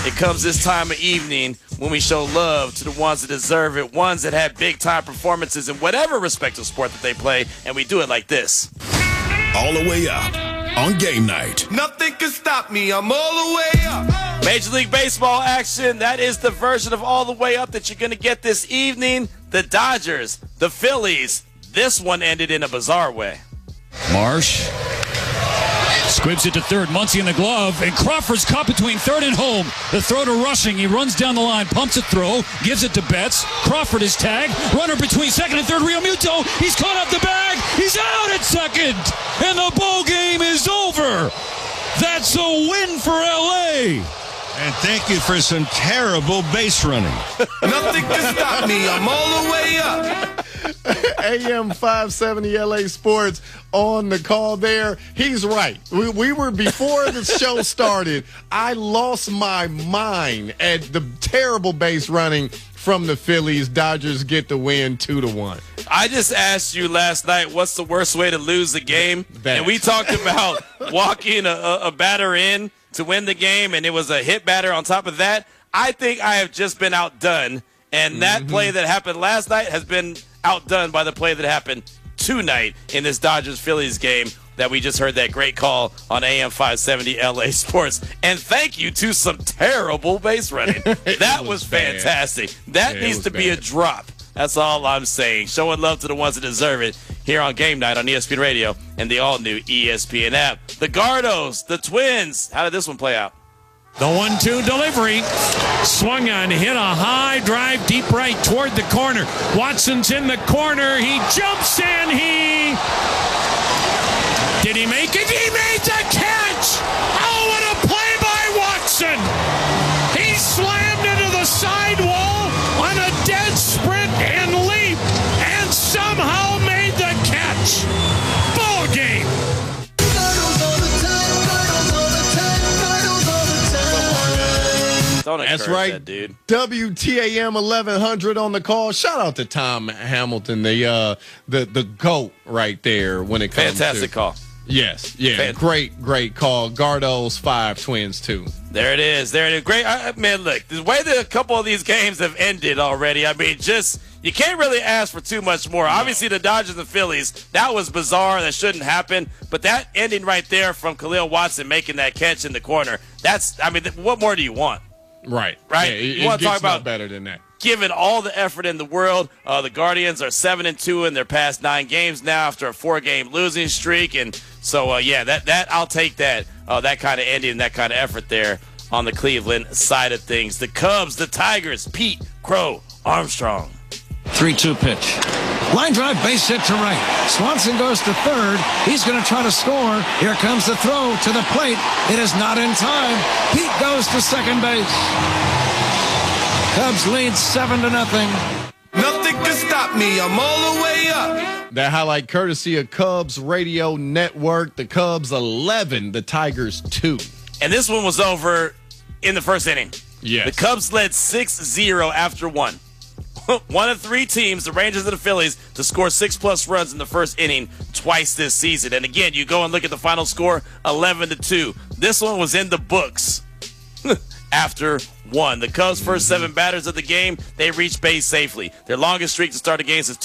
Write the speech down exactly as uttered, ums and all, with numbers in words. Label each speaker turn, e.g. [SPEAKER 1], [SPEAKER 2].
[SPEAKER 1] It comes this time of evening when we show love to the ones that deserve it, ones that have big-time performances in whatever respective sport that they play, and we do it like this.
[SPEAKER 2] All the way up on game night.
[SPEAKER 3] Nothing can stop me. I'm all the way up.
[SPEAKER 1] Major League Baseball action. That is the version of All the Way Up that you're going to get this evening. The Dodgers, the Phillies. This one ended in a bizarre way.
[SPEAKER 4] Marsh squibs it to third. Muncy in the glove, and Crawford's caught between third and home. The throw to Rushing. He runs down the line, pumps a throw, gives it to Betts. Crawford is tagged. Runner between second and third. Realmuto. He's caught up the bag. He's out at second, and the ball game is over. That's a win for L A.
[SPEAKER 5] And thank you for some terrible base running.
[SPEAKER 3] Nothing can stop me. I'm all the way up.
[SPEAKER 6] A M five seventy L A Sports on the call there. He's right. We, we were, before the show started, I lost my mind at the terrible base running from the Phillies. Dodgers get the win two to one.
[SPEAKER 1] I just asked you last night, what's the worst way to lose the game?
[SPEAKER 6] That.
[SPEAKER 1] And we talked about walking a, a batter in to win the game, and it was a hit batter on top of that. I think I have just been outdone, and that mm-hmm. play that happened last night has been outdone by the play that happened tonight in this Dodgers-Phillies game that we just heard that great call on A M five seventy L A Sports. And thank you to some terrible base running. That was, was fantastic. That yeah, needs to bad. be a drop. That's all I'm saying. Showing love to the ones that deserve it here on Game Night on E S P N Radio and the all-new E S P N app. The Gardos, the Twins. How did this one play out?
[SPEAKER 7] The one two delivery. Swung on, hit a high drive deep right toward the corner. Watson's in the corner. He jumps in. He... Did he make it? He made the catch! Oh, what a play by Watson! He slammed into the sidewall on a dead sprint and leap and somehow made the catch. Ball game.
[SPEAKER 1] Don't
[SPEAKER 6] That's right,
[SPEAKER 1] that, dude.
[SPEAKER 6] W T A M eleven hundred on the call. Shout out to Tom Hamilton, the uh, the the GOAT right there when it comes
[SPEAKER 1] Fantastic
[SPEAKER 6] to...
[SPEAKER 1] call.
[SPEAKER 6] Yes, yeah,
[SPEAKER 1] Fan-
[SPEAKER 6] great, great call. Gardos five, Twins two.
[SPEAKER 1] There it is. There it is. Great. I, man, look, the way that a couple of these games have ended already, I mean, just, you can't really ask for too much more. No. Obviously, the Dodgers and Phillies, that was bizarre. That shouldn't happen. But that ending right there from Khalil Watson making that catch in the corner, that's, I mean, what more do you want?
[SPEAKER 6] Right.
[SPEAKER 1] Right?
[SPEAKER 6] Yeah, it,
[SPEAKER 1] you want to talk about
[SPEAKER 6] better than that.
[SPEAKER 1] Giving all the effort in the world. Uh, the Guardians are seven and two in their past nine games now after a four-game losing streak, and so uh, yeah, that that I'll take that uh, that kind of ending, that kind of effort there on the Cleveland side of things. The Cubs, the Tigers, Pete Crow Armstrong.
[SPEAKER 8] three two pitch. Line drive, base hit to right. Swanson goes to third. He's going to try to score. Here comes the throw to the plate. It is not in time. Pete goes to second base. Cubs lead seven to nothing.
[SPEAKER 3] Nothing can stop me. I'm all the way up.
[SPEAKER 6] That highlight courtesy of Cubs Radio Network. The Cubs eleven, the Tigers two.
[SPEAKER 1] And this one was over in the first inning.
[SPEAKER 6] Yes.
[SPEAKER 1] The Cubs led six zero after one. One of three teams, the Rangers and the Phillies, to score six-plus runs in the first inning twice this season. And again, you go and look at the final score, eleven to two. This one was in the books after one. The Cubs' first seven batters of the game, they reached base safely. Their longest streak to start a game since